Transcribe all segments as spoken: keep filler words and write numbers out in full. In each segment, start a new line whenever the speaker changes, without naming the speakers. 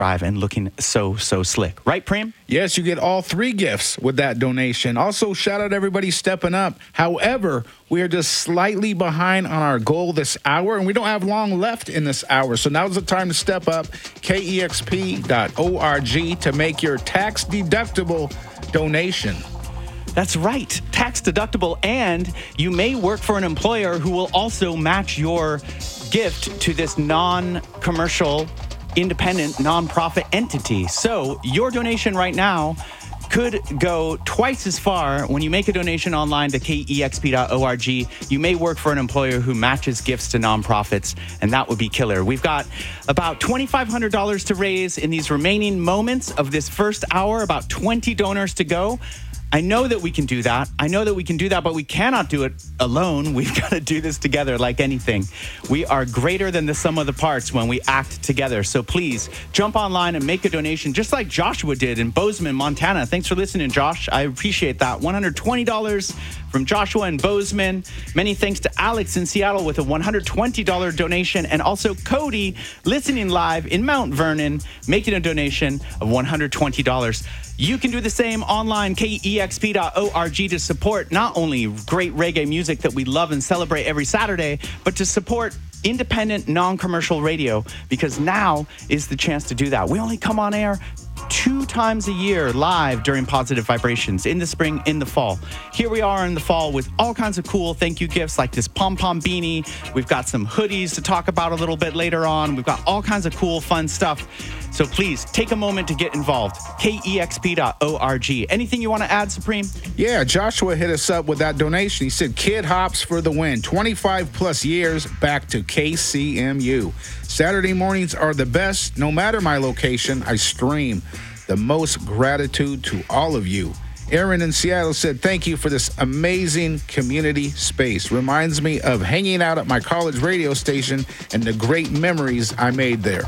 drive and looking so, so slick. Right, Preem?
Yes, you get all three gifts with that donation. Also, shout out everybody stepping up. However, we are just slightly behind on our goal this hour, and we don't have long left in this hour. So now's the time to step up. K E X P dot org to make your tax-deductible donation.
That's right. Tax deductible, and you may work for an employer who will also match your gift to this non-commercial, independent, nonprofit entity. So your donation right now could go twice as far when you make a donation online to K E X P dot org. You may work for an employer who matches gifts to nonprofits, and that would be killer. We've got about twenty-five hundred dollars to raise in these remaining moments of this first hour, about twenty donors to go. I know that we can do that. I know that we can do that, but we cannot do it alone. We've got to do this together like anything. We are greater than the sum of the parts when we act together. So please jump online and make a donation, just like Joshua did in Bozeman, Montana. Thanks for listening, Josh. I appreciate that. one hundred twenty dollars from Joshua in Bozeman. Many thanks to Alex in Seattle with a one hundred twenty dollars donation, and also Cody listening live in Mount Vernon, making a donation of one hundred twenty dollars. You can do the same online, K E X P dot org, to support not only great reggae music that we love and celebrate every Saturday, but to support independent, non-commercial radio, because now is the chance to do that. We only come on air two times a year live during Positive Vibrations, in the spring, in the fall. Here we are in the fall with all kinds of cool thank you gifts like this pom-pom beanie. We've got some hoodies to talk about a little bit later on. We've got all kinds of cool, fun stuff. So please take a moment to get involved. K E X P dot org. Anything you want to add, Supreme?
Yeah, Joshua hit us up with that donation. He said, Kid Hops for the win. twenty-five plus years back to K C M U. Saturday mornings are the best. No matter my location, I stream. The most gratitude to all of you. Aaron in Seattle said, thank you for this amazing community space. Reminds me of hanging out at my college radio station and the great memories I made there.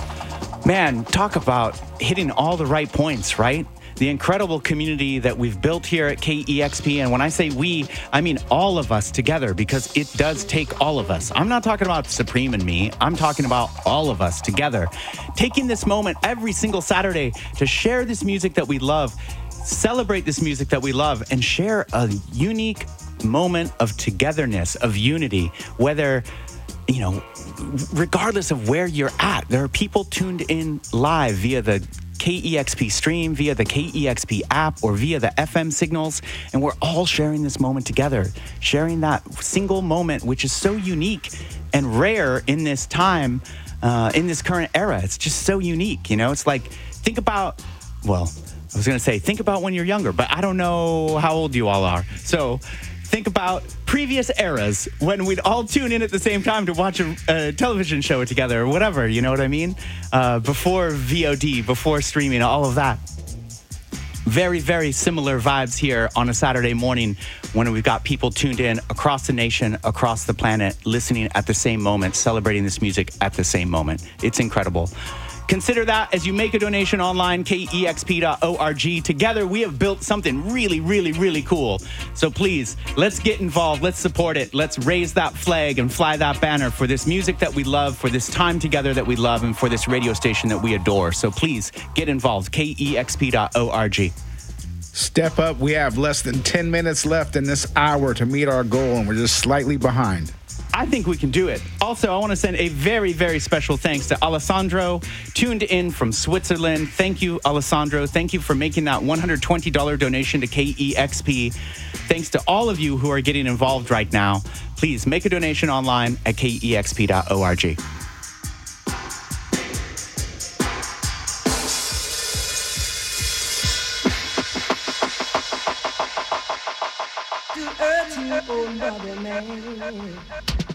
Man, talk about hitting all the right points, right? The incredible community that we've built here at K E X P. And when I say we, I mean all of us together, because it does take all of us. I'm not talking about Supreme and me. I'm talking about all of us together. Taking this moment every single Saturday to share this music that we love, celebrate this music that we love, and share a unique moment of togetherness, of unity, whether, you know, regardless of where you're at. There are people tuned in live via the K E X P stream, via the K E X P app, or via the F M signals, and we're all sharing this moment together, sharing that single moment, which is so unique and rare in this time, uh, in this current era. It's just so unique, you know? It's like, think about, well, I was going to say, think about when you're younger, but I don't know how old you all are. So think about previous eras when we'd all tune in at the same time to watch a, a television show together or whatever, you know what I mean? Uh, before V O D, before streaming, all of that. Very, very similar vibes here on a Saturday morning when we've got people tuned in across the nation, across the planet, listening at the same moment, celebrating this music at the same moment. It's incredible. Consider that as you make a donation online, K E X P dot org. Together, we have built something really, really, really cool. So please, let's get involved. Let's support it. Let's raise that flag and fly that banner for this music that we love, for this time together that we love, and for this radio station that we adore. So please, get involved. K E X P dot org.
Step up. We have less than ten minutes left in this hour to meet our goal, and we're just slightly behind.
I think we can do it. Also, I want to send a very, very special thanks to Alessandro, tuned in from Switzerland. Thank you, Alessandro. Thank you for making that one hundred twenty dollars donation to K E X P. Thanks to all of you who are getting involved right now. Please make a donation online at K E X P dot org.
To earth, you old mother man.